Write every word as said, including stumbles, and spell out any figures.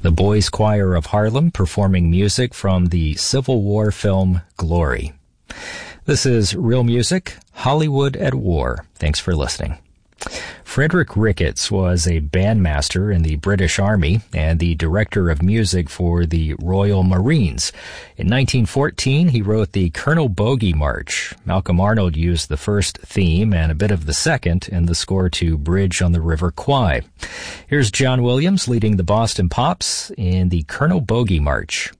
the Boys Choir of Harlem performing music from the Civil War film Glory. This is Real Music, Hollywood at War. Thanks for listening. Frederick Ricketts was a bandmaster in the British Army and the director of music for the Royal Marines. In nineteen fourteen, he wrote the Colonel Bogey March. Malcolm Arnold used the first theme and a bit of the second in the score to Bridge on the River Kwai. Here's John Williams leading the Boston Pops in the Colonel Bogey March.